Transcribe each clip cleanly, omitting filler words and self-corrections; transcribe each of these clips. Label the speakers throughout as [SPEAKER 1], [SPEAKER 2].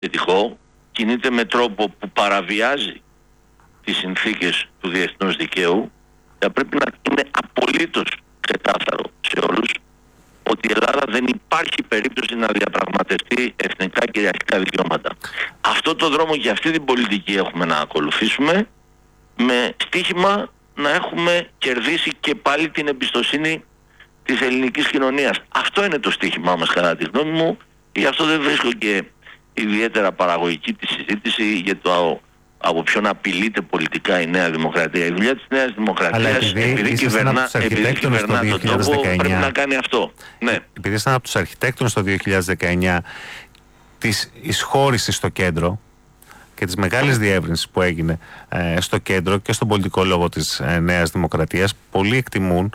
[SPEAKER 1] θετικό, κινείται με τρόπο που παραβιάζει τις συνθήκες του διεθνούς δικαίου, θα πρέπει να είναι απολύτως ξεκάθαρο σε όλους ότι η Ελλάδα δεν υπάρχει περίπτωση να διαπραγματευτεί εθνικά κυριαρχικά δικαιώματα. Αυτό το δρόμο και αυτή την πολιτική έχουμε να ακολουθήσουμε, με στίχημα να έχουμε κερδίσει και πάλι την εμπιστοσύνη της ελληνικής κοινωνίας. Αυτό είναι το στίχημά μας κατά τη γνώμη μου, και γι' αυτό δεν βρίσκω και ιδιαίτερα παραγωγική τη συζήτηση για το από ποιον απειλείται πολιτικά η Νέα Δημοκρατία. Η δουλειά της Νέας Δημοκρατίας, επειδή κυβερνά τον τόπο, πρέπει να κάνει αυτό. Ναι.
[SPEAKER 2] Επειδή ήσταν από τους αρχιτέκτονες το 2019 της εισχώρησης στο κέντρο και της μεγάλης διεύρυνσης που έγινε στο κέντρο και στον πολιτικό λόγο της Νέας Δημοκρατίας, πολλοί εκτιμούν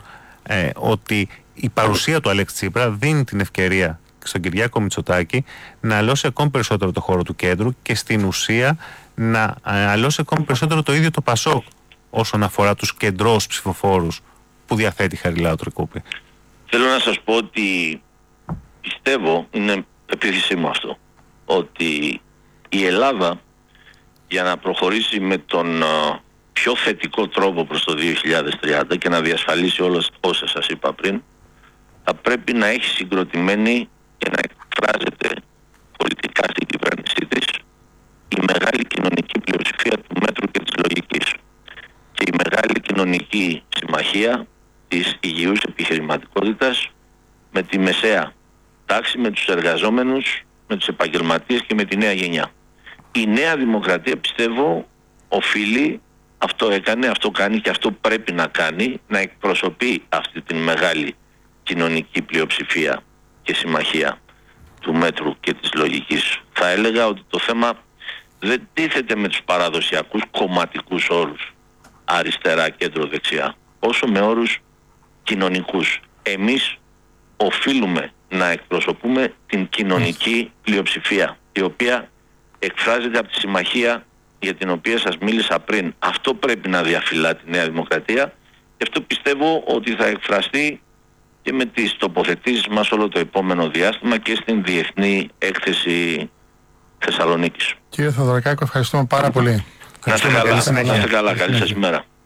[SPEAKER 2] ότι η παρουσία του Αλέξη Τσίπρα δίνει την ευκαιρία στον Κυριάκο Μητσοτάκη να αλώσει ακόμη περισσότερο το χώρο του κέντρου και στην ουσία να αλώσει ακόμη περισσότερο το ίδιο το ΠΑΣΟΚ όσον αφορά τους κεντρώους ψηφοφόρους που διαθέτει η Χαριλάου Τρικούπη.
[SPEAKER 1] Θέλω να σας πω ότι πιστεύω, είναι πεποίθησή μου αυτό, ότι η Ελλάδα για να προχωρήσει με τον πιο θετικό τρόπο προς το 2030 και να διασφαλίσει όλες όσα σας είπα πριν, θα πρέπει να έχει συγκροτημένη και να εκφράζεται πολιτικά στην κυβέρνησή της η μεγάλη κοινωνική πλειοψηφία του μέτρου και της λογικής και η μεγάλη κοινωνική συμμαχία της υγιούς επιχειρηματικότητας με τη μεσαία τάξη, με τους εργαζόμενους, με τους επαγγελματίες και με τη νέα γενιά. Η Νέα Δημοκρατία, πιστεύω, οφείλει, αυτό έκανε, αυτό κάνει και αυτό πρέπει να κάνει, να εκπροσωπεί αυτή την μεγάλη κοινωνική πλειοψηφία και συμμαχία του μέτρου και της λογικής. Θα έλεγα ότι το θέμα δεν τίθεται με τους παραδοσιακούς κομματικούς όρους αριστερά, κέντρο, δεξιά, όσο με όρους κοινωνικούς. Εμείς οφείλουμε να εκπροσωπούμε την κοινωνική πλειοψηφία, η οποία εκφράζεται από τη συμμαχία για την οποία σας μίλησα πριν. Αυτό πρέπει να διαφυλά τη Νέα Δημοκρατία και αυτό πιστεύω ότι θα εκφραστεί και με τις τοποθετήσεις μας όλο το επόμενο διάστημα και στην Διεθνή Έκθεση Θεσσαλονίκης.
[SPEAKER 3] Κύριε Θεοδωρακάκο, ευχαριστούμε πάρα πολύ.
[SPEAKER 1] Να είστε καλά, καλή σας ημέρα.